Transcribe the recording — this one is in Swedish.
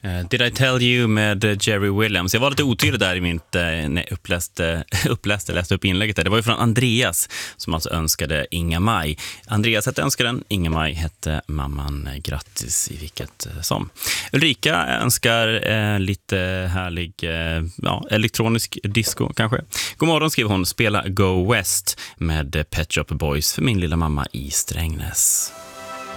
Did I tell you med Jerry Williams. Jag var lite otydlig där i mitt när jag läste upp inlägget där. Det var ju från Andreas som alltså önskade Inga Maj. Andreas hette önskaren, Inga Maj hette mamman. Grattis i vilket som. Ulrika önskar lite härlig elektronisk disco kanske. God morgon skriver hon, spela Go West med Pet Shop Boys för min lilla mamma i Strängnäs.